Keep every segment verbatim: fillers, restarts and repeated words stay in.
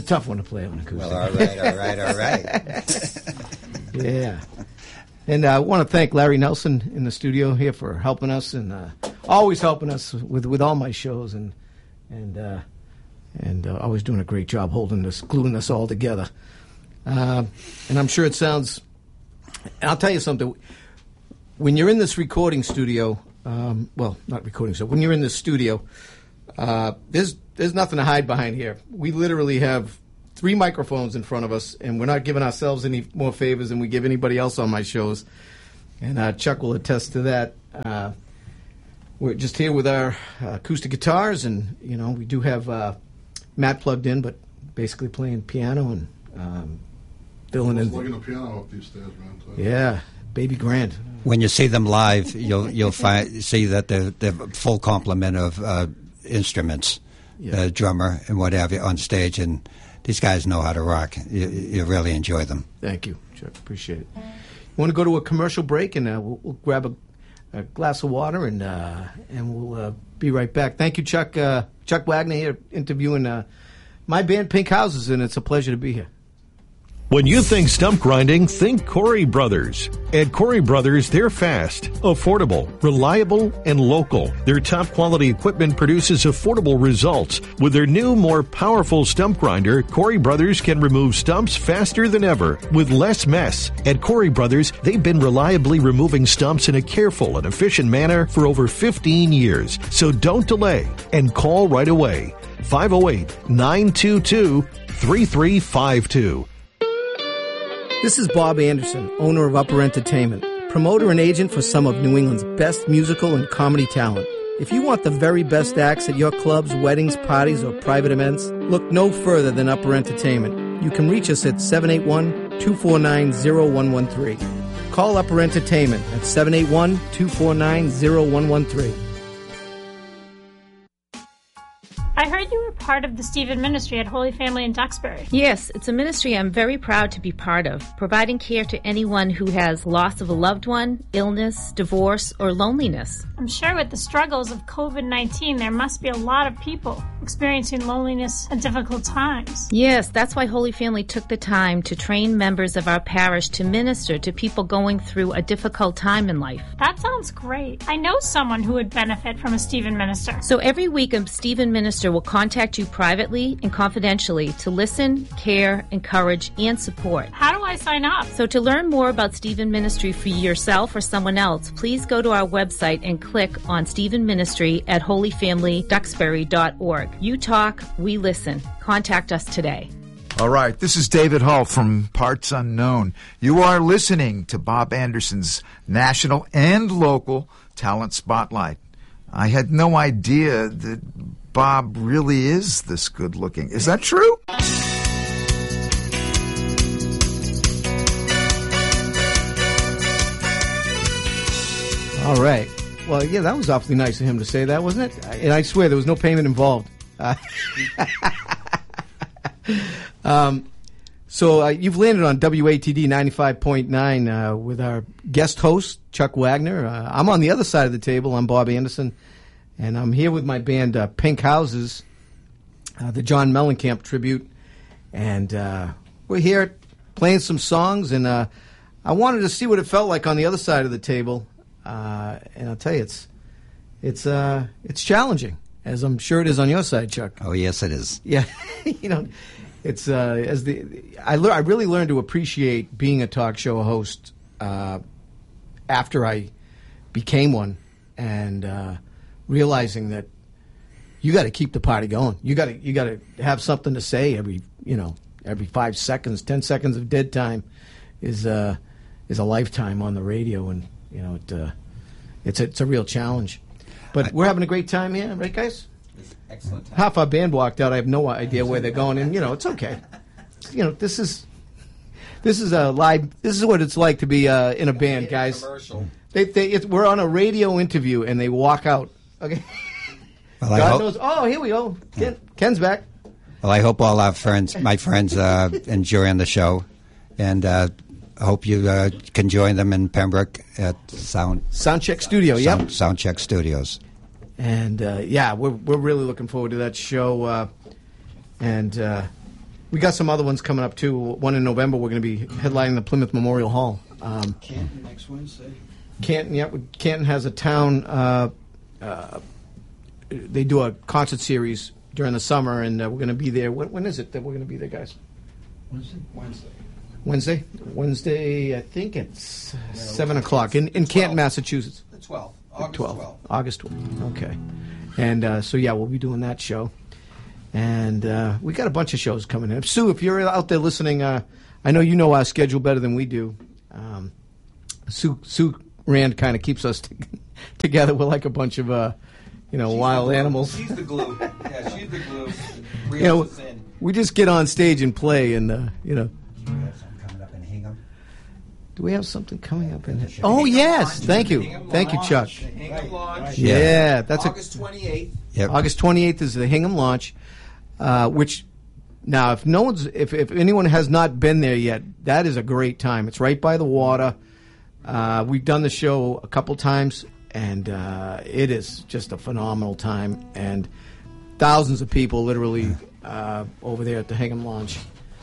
tough one to play on acoustic. Well, all right, all right, all right. Yeah. And I want to thank Larry Nelson in the studio here for helping us and uh, always helping us with, with all my shows and and uh, and uh, always doing a great job holding this, gluing us all together. Uh, and I'm sure it sounds. And I'll tell you something. When you're in this recording studio, um, well, not recording studio. When you're in this studio, uh, there's there's nothing to hide behind here. We literally have three microphones in front of us, and we're not giving ourselves any more favors than we give anybody else on my shows. And uh, Chuck will attest to that. Uh, we're just here with our uh, acoustic guitars, and you know we do have uh, Matt plugged in, but basically playing piano and um, filling in. Plugging a piano up these stairs, man. So. Yeah, baby grand. When you see them live, you'll you'll find see that they're, they're full complement of uh, instruments, yeah. uh, drummer and what have you on stage, and these guys know how to rock. You, you really enjoy them. Thank you, Chuck. Appreciate it. You want to go to a commercial break, and uh, we'll, we'll grab a, a glass of water, and uh, and we'll uh, be right back. Thank you, Chuck. Uh, Chuck Wagner here interviewing uh, my band Pink Houses, and it's a pleasure to be here. When you think stump grinding, think Corey Brothers. At Corey Brothers, they're fast, affordable, reliable, and local. Their top-quality equipment produces affordable results. With their new, more powerful stump grinder, Corey Brothers can remove stumps faster than ever, with less mess. At Corey Brothers, they've been reliably removing stumps in a careful and efficient manner for over fifteen years. So don't delay, and call right away. five oh eight, nine two two, three three five two. This is Bob Anderson, owner of Upper Entertainment, promoter and agent for some of New England's best musical and comedy talent. If you want the very best acts at your clubs, weddings, parties, or private events, look no further than Upper Entertainment. You can reach us at seven eight one, two four nine, zero one one three. Call Upper Entertainment at seven eight one, two four nine, zero one one three. I heard you were part of the Stephen Ministry at Holy Family in Duxbury. Yes, it's a ministry I'm very proud to be part of, providing care to anyone who has loss of a loved one, illness, divorce, or loneliness. I'm sure with the struggles of covid nineteen, there must be a lot of people experiencing loneliness at difficult times. Yes, that's why Holy Family took the time to train members of our parish to minister to people going through a difficult time in life. That sounds great. I know someone who would benefit from a Stephen Minister. So every week a Stephen Minister will contact you privately and confidentially to listen, care, encourage, and support. How do I sign up? So to learn more about Stephen Ministry for yourself or someone else, please go to our website and click on Stephen Ministry at holy family duxbury dot org. You talk, we listen. Contact us today. All right, this is David Hull from Parts Unknown. You are listening to Bob Anderson's national and local talent spotlight. I had no idea that Bob really is this good looking. Is that true? All right. Well, yeah, that was awfully nice of him to say that, wasn't it? And I swear there was no payment involved. Uh, um, so uh, you've landed on W A T D ninety-five point nine uh, with our guest host, Chuck Wagner. Uh, I'm on the other side of the table. I'm Bob Anderson. And I'm here with my band, uh, Pink Houses, uh, the John Mellencamp tribute. And uh, we're here playing some songs. And uh, I wanted to see what it felt like on the other side of the table. Uh, and I'll tell you, it's it's uh, it's challenging, as I'm sure it is on your side, Chuck. Oh, yes, it is. Yeah. you know, it's uh, as the I, le- I really learned to appreciate being a talk show host uh, after I became one. And... Uh, realizing that you got to keep the party going. You got to you got to have something to say every you know every five seconds, ten seconds of dead time is uh, is a lifetime on the radio, and you know it uh, it's a, it's a real challenge. But I, we're having a great time here, right, guys? It's excellent time. Half our band walked out. I have no idea where they're going, and you know it's okay. You know this is this is a live. This is what it's like to be uh, in a band, guys. Commercial. They, they, it's, we're on a radio interview, and they walk out. Okay. Well, God hope, knows. Oh, here we go. Ken, Ken's back. Well, I hope all our friends, my friends, uh, enjoying the show, and uh, I hope you uh, can join them in Pembroke at Sound Soundcheck Studio. Sound, Yep. Soundcheck Studios. And uh, yeah, we're we're really looking forward to that show. Uh, and uh, we got some other ones coming up too. One in November, we're going to be headlining the Plymouth Memorial Hall. Um, Canton next Wednesday. Canton, yeah, Canton has a town. Uh, uh, they do a concert series during the summer, and uh, we're going to be there. When, when is it that we're going to be there, guys? Wednesday. Wednesday. Wednesday. Wednesday. I think it's seven o'clock in in Canton, Massachusetts. The twelfth. August twelfth. twelfth. August twelfth. Okay. And uh, so yeah, we'll be doing that show, and uh, we got a bunch of shows coming in. Sue, if you're out there listening, uh, I know you know our schedule better than we do. Um, Sue Sue Rand kind of keeps us t- together. We're like a bunch of uh, you know She's wild the animals. She's the glue. Yeah, she's the glue. Reels You know, us in. we just get on stage and play, and uh, you know. We have something coming up in Hingham. Do we have something coming up in it? Oh yes, thank you, Hingham thank you, launch. Chuck. The Hingham launch. Yeah, Yeah. that's a August twenty-eighth. Yep. August twenty-eighth is the Hingham launch, uh, which now if no one's if, if anyone has not been there yet, that is a great time. It's right by the water. Uh, we've done the show a couple times, and uh, it is just a phenomenal time. And thousands of people literally uh, over there at the Hingham launch.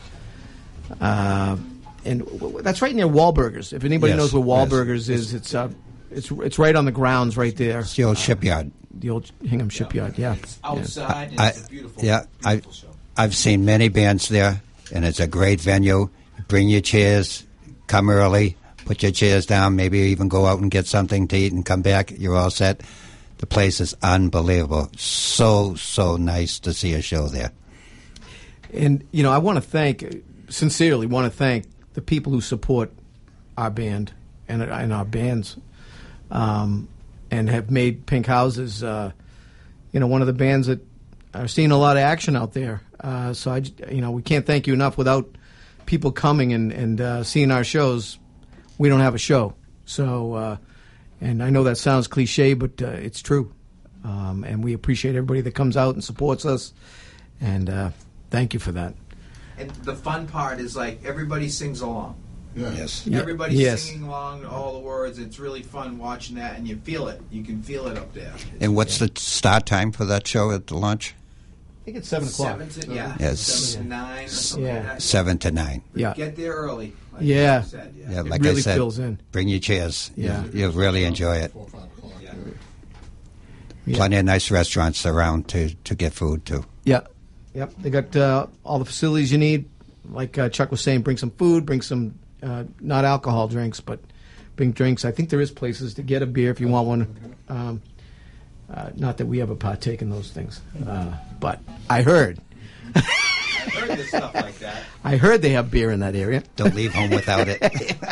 Uh, and w- w- that's right near Wahlburgers. If anybody Yes, knows where yes. Wahlburgers is, it's uh, it's it's right on the grounds right there. It's the old shipyard. The old Hingham shipyard, yeah. It's outside, and I- it's a beautiful, yeah, I- beautiful show. I've seen many bands there, and it's a great venue. Bring your chairs, come early, put your chairs down, maybe even go out and get something to eat and come back. You're all set. The place is unbelievable. So, so nice to see a show there. And you know, I want to thank, sincerely, want to thank the people who support our band and and our bands, um, and have made Pink Houses, uh, you know, one of the bands that are seeing a lot of action out there. Uh, so I, j- you know, we can't thank you enough. Without people coming and and uh, seeing our shows, we don't have a show. So, uh, and I know that sounds cliche, but uh, it's true. Um, and we appreciate everybody that comes out and supports us. And uh, thank you for that. And the fun part is like everybody sings along. Yeah. Yes. Yeah. Everybody's Yes. singing along to all the words. It's really fun watching that, and you feel it. You can feel it up there. And what's the start time for that show at the lunch? I think it's seven o'clock. Seven to, yeah, Yes. seven to nine or something Yeah. like that. Seven to nine. Yeah. Get there early. Like Yeah. you said, yeah. Yeah, It like really I said, fills in. bring your chairs. Yeah. You, you'll really enjoy it. Four, five o'clock. Yeah. Yeah. Plenty of nice restaurants around to, to get food to. Yeah. Yep. They got uh, all the facilities you need. Like uh, Chuck was saying, bring some food, bring some uh, not alcohol drinks, but bring drinks. I think there is places to get a beer if you want one. Um, uh, not that we ever partake in those things, uh, but I heard. I heard there's stuff like that. I heard they have beer in that area. Don't leave home without it.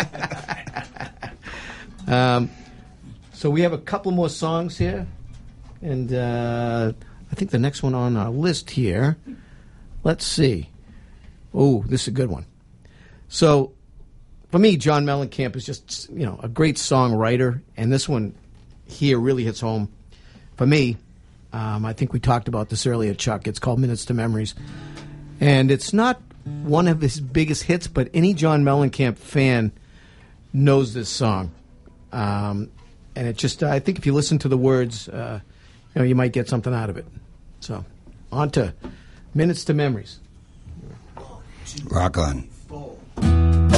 Um, so we have a couple more songs here, and uh, I think the next one on our list here. Let's see. Oh, this is a good one. So, for me, John Mellencamp is just you know a great songwriter, and this one here really hits home for me. Um, I think we talked about this earlier, Chuck. It's called "Minutes to Memories," and it's not one of his biggest hits, but any John Mellencamp fan knows this song. Um, and it just, I think if you listen to the words, uh, you know, you might get something out of it. So, on to Minutes to Memories. Rock on.